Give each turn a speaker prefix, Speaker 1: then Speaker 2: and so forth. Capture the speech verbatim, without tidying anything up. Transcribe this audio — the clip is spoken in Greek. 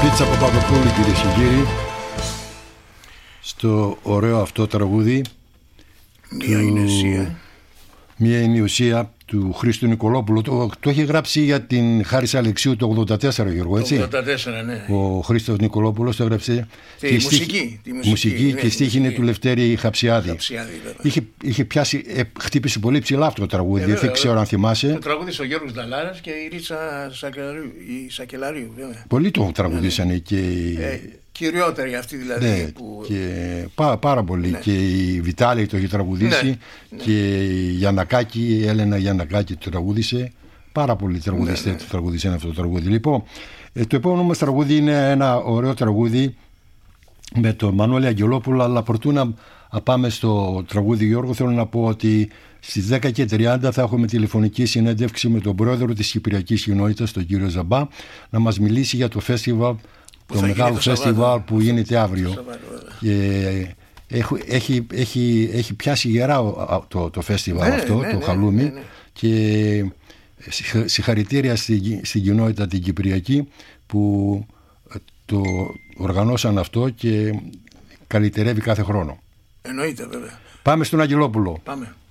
Speaker 1: Βίτσα Παπαδοπούλου, κυρίες και κύριοι, στο ωραίο αυτό τραγούδι.
Speaker 2: Μία είναι ουσία.
Speaker 1: Μία είναι η ουσία του Χρήστου Νικολόπουλου. Το, το έχει γράψει για την Χάρις Αλεξίου το ογδόντα τέσσερα, Γιώργο, έτσι.
Speaker 2: Το ογδόντα τέσσερα, ναι.
Speaker 1: Ο Χρήστος Νικολόπουλος το έγραψε.
Speaker 2: Τη μουσική,
Speaker 1: στίχη,
Speaker 2: τη μουσική,
Speaker 1: μουσική
Speaker 2: ναι,
Speaker 1: και στίχη είναι του Λευτέρη Χαψιάδη.
Speaker 2: Χαψιάδη
Speaker 1: είχε, είχε πιάσει, ε, χτύπησε πολύ ψηλά αυτό το τραγούδι.
Speaker 2: Ε,
Speaker 1: δεν
Speaker 2: βέβαια,
Speaker 1: ξέρω αν θυμάσαι.
Speaker 2: Το τραγούδισε ο Γιώργος Νταλάρας και η Ρίτσα Σακελαρίου. Η Σακελαρίου, βέβαια.
Speaker 1: Πολλοί το τραγουδίσανε, ναι. Και...
Speaker 2: Ε, κυριότεροι αυτοί δηλαδή.
Speaker 1: Ναι,
Speaker 2: που...
Speaker 1: και πάρα, πάρα πολύ. Ναι. Και η Βιτάλη το έχει τραγουδίσει, ναι. Και η Γιαννακάκη, η Έλενα Γιαννακάκη το τραγούδισε. Πάρα πολλοί τραγουδιστές, ναι, ναι, το τραγουδίσαν αυτό το τραγούδι. Λοιπόν, ε, το επόμενο μας τραγούδι είναι ένα ωραίο τραγούδι με τον Μανώλη Αγγελόπουλο, αλλά προτού να πάμε στο τραγούδι, Γιώργο, θέλω να πω ότι στις δέκα και τριάντα θα έχουμε τηλεφωνική συνέντευξη με τον πρόεδρο της Κυπριακής Κοινότητας, τον κύριο Ζαμπά, να μας μιλήσει για το φεστιβάλ, το μεγάλο το φεστιβάλ που γίνεται αύριο. Το και έχει, έχει, έχει πιάσει γερά το, το φεστιβάλ, ναι, αυτό, ναι, το ναι, Χαλούμι, ναι, ναι. Και συγχαρητήρια στην, στην κοινότητα την Κυπριακή που το οργανώσαν αυτό και καλυτερεύει κάθε χρόνο.
Speaker 2: Εννοείται, βέβαια.
Speaker 1: Πάμε στον Αγγελόπουλο.
Speaker 2: Πάμε.